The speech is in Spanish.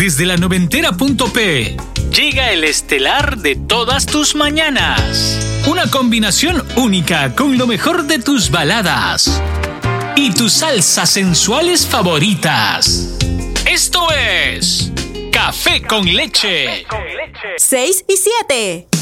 Desde la noventera.p llega el estelar de todas tus mañanas. Una combinación única con lo mejor de tus baladas y tus salsas sensuales favoritas. Esto es Café con Leche. 6 y 7.